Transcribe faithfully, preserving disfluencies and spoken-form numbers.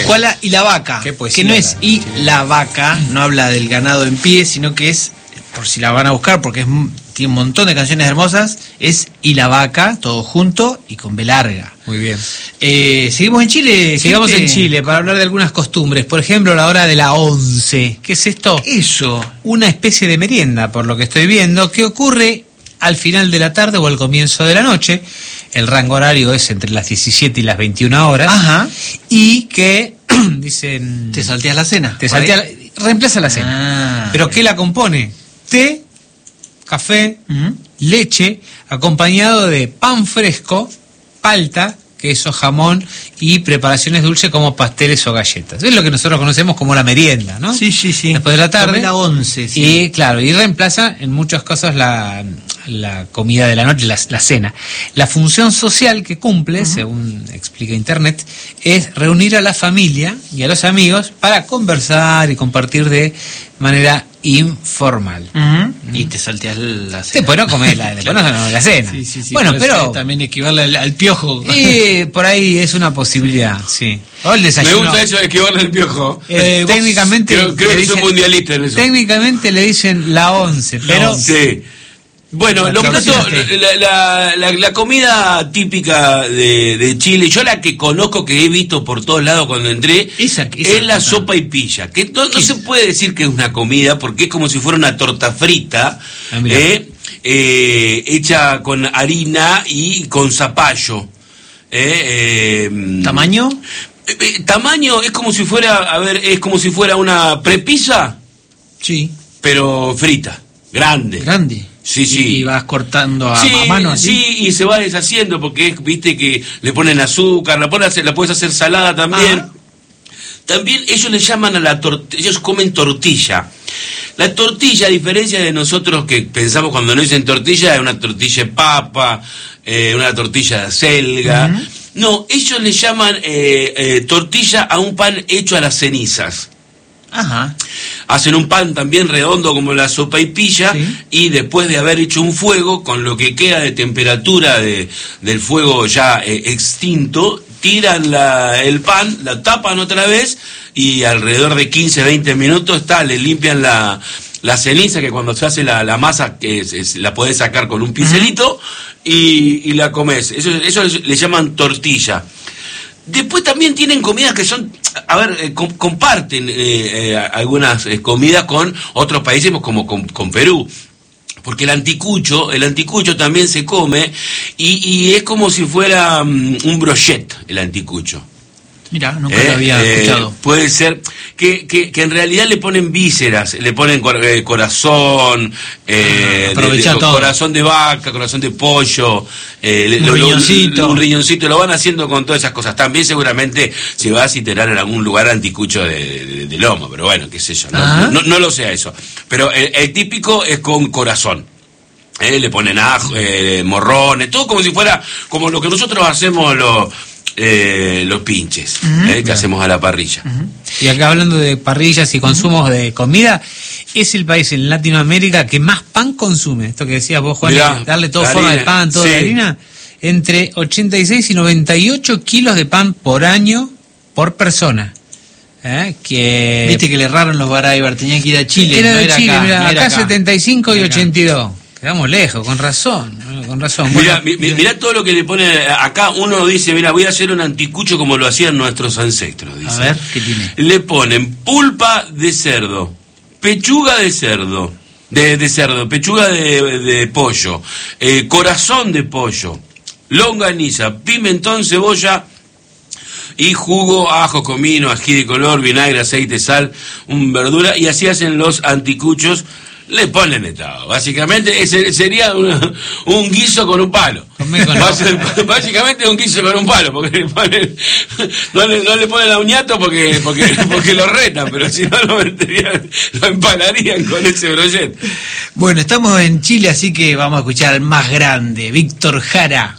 Koala y la vaca, Qué poesía, que no es la- y la vaca, no habla del ganado en pie, sino que es, por si la van a buscar, porque es, tiene un montón de canciones hermosas, es y la vaca, todo junto y con B larga. Muy bien. Eh, seguimos en Chile. Sigamos gente? en Chile para hablar de algunas costumbres. Por ejemplo, la hora de la once. ¿Qué es esto? Eso. Una especie de merienda, por lo que estoy viendo, que ocurre al final de la tarde o al comienzo de la noche. El rango horario es entre las diecisiete y las veintiuna horas. Ajá. Y que, dicen... ¿Te salteas la cena? Te ¿Por ahí? saltea la- reemplaza la cena. Ah, ¿Pero bien. qué la compone? Té, café, Ujú. leche, acompañado de pan fresco, palta, queso, jamón y preparaciones dulces como pasteles o galletas. Es lo que nosotros conocemos como la merienda, ¿no? Sí, sí, sí. Después de la tarde. Tomé la once, sí. Y claro, y reemplaza en muchas cosas la, la comida de la noche, la, la cena. La función social que cumple, uh-huh. según explica Internet, es reunir a la familia y a los amigos para conversar y compartir de manera informal. Uh-huh. Y te salteas la cena. Después no comés la, después no, no, la cena. Sí, sí, sí. Bueno, pero... también equivale al, al piojo. Y por ahí es una posibilidad, sí. O el Me desayuno. gusta eso de esquivarle el piojo. Eh, Eh, vos- técnicamente Creo, creo le que soy dicen- mundialista en eso. técnicamente le dicen la once, pero Sí. Bueno, La los platos, traducción. la, la, la, la comida típica de, de Chile, yo la que conozco, que he visto por todos lados cuando entré, Esa- esa es la cosa. sopa y pilla, que no, no se puede decir que es una comida, porque es como si fuera una torta frita, Ah, mirá. eh, eh, hecha con harina y con zapallo. Eh, eh, ¿Tamaño? eh, eh, tamaño es como si fuera, a ver, es como si fuera una prepizza, Sí. pero frita, grande. Grande. Sí, sí. Y vas cortando a, Sí, a mano así. sí, y se va deshaciendo porque es, viste que le ponen azúcar, la, ponen, la puedes hacer salada también. Ah. También ellos le llaman a la tortilla, ellos comen tortilla. La tortilla, a diferencia de nosotros que pensamos cuando nos dicen tortilla, es una tortilla de papa, eh, una tortilla de acelga. Ujú. No, ellos le llaman eh, eh, tortilla a un pan hecho a las cenizas. Ajá. Hacen un pan también redondo como la sopa y pilla, Sí. y después de haber hecho un fuego, con lo que queda de temperatura de, del fuego ya eh, extinto, tiran la, el pan, la tapan otra vez, y alrededor de quince, veinte minutos está, le limpian la, la ceniza, que cuando se hace la, la masa, que es, es- la podés sacar con un pincelito, y, y la comes. Eso, eso le, le llaman tortilla. Después también tienen comidas que son, a ver, eh, com- comparten eh, eh, algunas eh, comidas con otros países como con, con Perú. Porque el anticucho, el anticucho también se come y, y es como si fuera um, un brochet el anticucho. Mira, nunca Eh, lo había eh, escuchado. Puede ser que, que, que en realidad le ponen vísceras, le ponen cor- eh, corazón, eh, Ah, aprovecha de- de- todo. corazón de vaca, corazón de pollo, eh, le- Un lo- lo- riñoncito. un riñoncito, lo van haciendo con todas esas cosas. También seguramente se va a citar en algún lugar anticucho de, de, de lomo, pero bueno, qué sé yo, no, Ajá. no, no lo sé eso. Pero el, el típico es con corazón. Eh, le ponen ajo, eh, morrones, todo como si fuera, como lo que nosotros hacemos los, eh, los pinches, eh, que hacemos a la parrilla. y acá hablando de parrillas y consumos de comida, es el país en Latinoamérica que más pan consume. Esto que decías vos, Juan, Mirá, de darle todo la forma de harina, pan, todo sí. de harina, entre ochenta y seis y noventa y ocho kilos de pan por año por persona. ¿Eh? Que Viste que le erraron los Baraibar, tenía que ir a Chile. era no de era Chile, acá, mirá, no era acá acá. setenta y cinco y Era acá. ochenta y dos. Quedamos lejos, con razón, ¿no? con razón. Mirá, Bueno, mi- mi- mirá todo lo que le pone acá. Uno dice, mira, voy a hacer un anticucho como lo hacían nuestros ancestros. Dice. A ver, ¿qué tiene? Le ponen pulpa de cerdo, pechuga de cerdo, de, de cerdo, pechuga de, de pollo, eh, corazón de pollo, longaniza, pimentón, cebolla y jugo, ajo, comino, ají de color, vinagre, aceite, sal, un verdura, y así hacen los anticuchos. Le ponen de todo. Básicamente ese sería una- un guiso con un palo. Comé con Bás- Básicamente un guiso con un palo, porque le ponen, no, le, no le ponen a uñato porque, porque, porque lo retan, pero si no lo meterían, lo empalarían con ese brochet. Bueno, estamos en Chile, así que vamos a escuchar al más grande, Víctor Jara.